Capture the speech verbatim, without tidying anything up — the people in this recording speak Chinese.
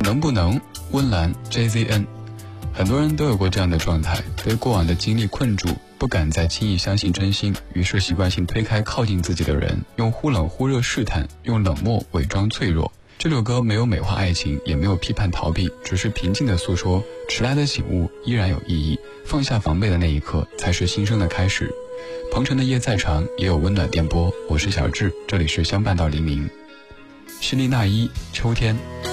能不能？温岚 J Z N。 很多人都有过这样的状态，被过往的经历困住，不敢再轻易相信真心，于是习惯性推开靠近自己的人，用忽冷忽热试探，用冷漠伪装脆弱。这首歌没有美化爱情，也没有批判逃避，只是平静地诉说迟来的醒悟依然有意义，放下防备的那一刻才是新生的开始。鹏程的夜再长，也有温暖电波。我是小智，这里是相伴到黎明。希利娜依，秋天。